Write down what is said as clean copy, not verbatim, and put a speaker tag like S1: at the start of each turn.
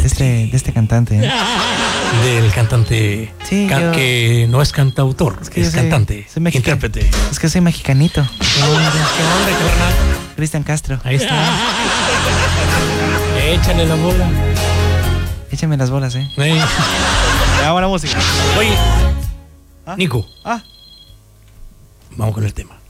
S1: este cantante.
S2: Del cantante.
S1: Sí,
S2: que no es cantautor, es cantante,
S1: soy
S2: intérprete.
S1: Es que soy mexicanito.
S2: ¿Qué onda, carnal?
S1: Cristian Castro.
S2: Ahí está. Échale la bola.
S1: Échame las bolas,
S2: Hey.
S1: Buena música.
S2: Oye,
S1: ¿Ah?
S2: Nico.
S1: Ah.
S2: Vamos con el tema.